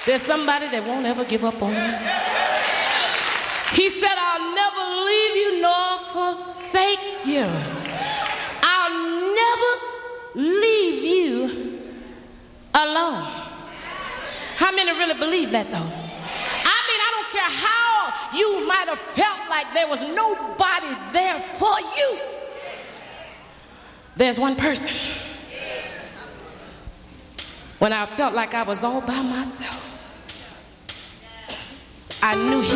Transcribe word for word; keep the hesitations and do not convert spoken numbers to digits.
There's somebody that won't ever give up on you. He said, I'll never leave you nor forsake you. I'll never leave you alone. How many really believe that, though? I mean, I don't care how you might have felt like there was nobody there for you. There's one person. When I felt like I was all by myself, I knew he